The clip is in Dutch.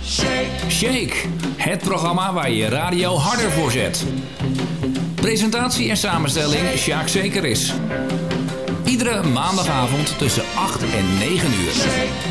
Shake, het programma waar je radio harder voor zet. Presentatie en samenstelling Sjaak Zekeris. Iedere maandagavond tussen 8 en 9 uur.